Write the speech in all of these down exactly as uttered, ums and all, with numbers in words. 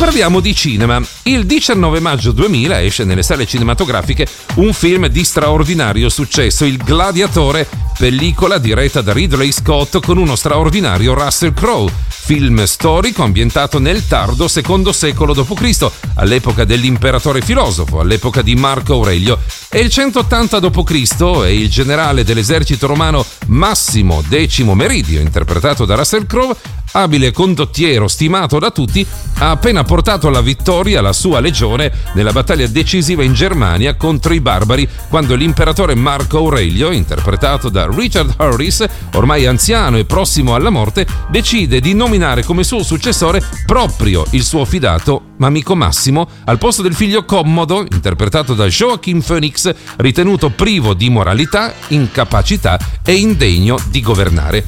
parliamo di cinema. Il diciannove maggio duemila esce nelle sale cinematografiche un film di straordinario successo, Il Gladiatore, pellicola diretta da Ridley Scott con uno straordinario Russell Crowe. Film storico ambientato nel tardo secondo secolo dopo Cristo, all'epoca dell'imperatore filosofo, all'epoca di Marco Aurelio. È il centottanta dopo Cristo e il generale dell'esercito romano Massimo Decimo Meridio, interpretato da Russell Crowe, abile condottiero stimato da tutti, ha appena portato alla vittoria la sua legione nella battaglia decisiva in Germania contro i barbari, quando l'imperatore Marco Aurelio, interpretato da Richard Harris, ormai anziano e prossimo alla morte, decide di nominare come suo successore proprio il suo fidato amico Massimo, al posto del figlio Commodo, interpretato da Joaquin Phoenix, ritenuto privo di moralità, incapacità e indegno di governare.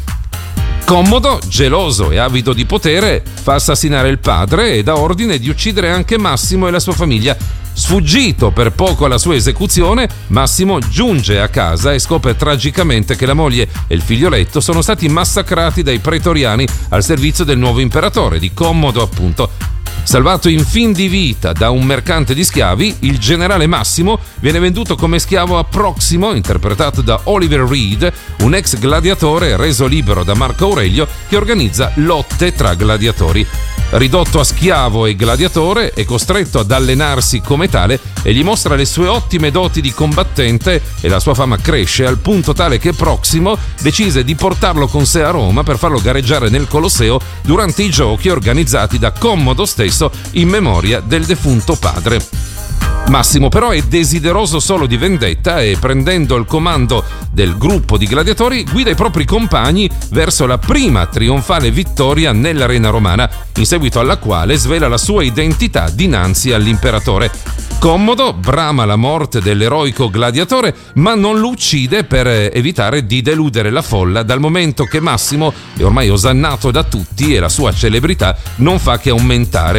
Commodo, geloso e avido di potere, fa assassinare il padre e dà ordine di uccidere anche Massimo e la sua famiglia. Sfuggito per poco alla sua esecuzione, Massimo giunge a casa e scopre tragicamente che la moglie e il figlioletto sono stati massacrati dai pretoriani al servizio del nuovo imperatore, di Commodo appunto. Salvato in fin di vita da un mercante di schiavi, il generale Massimo viene venduto come schiavo a Proximo, interpretato da Oliver Reed, un ex gladiatore reso libero da Marco Aurelio che organizza lotte tra gladiatori. Ridotto a schiavo e gladiatore, è costretto ad allenarsi come tale e gli mostra le sue ottime doti di combattente e la sua fama cresce al punto tale che Proximo decise di portarlo con sé a Roma per farlo gareggiare nel Colosseo durante i giochi organizzati da Commodo stesso in memoria del defunto padre. Massimo però è desideroso solo di vendetta e, prendendo il comando del gruppo di gladiatori, guida i propri compagni verso la prima trionfale vittoria nell'arena romana, in seguito alla quale svela la sua identità dinanzi all'imperatore. Commodo brama la morte dell'eroico gladiatore, ma non lo uccide per evitare di deludere la folla, dal momento che Massimo è ormai osannato da tutti e la sua celebrità non fa che aumentare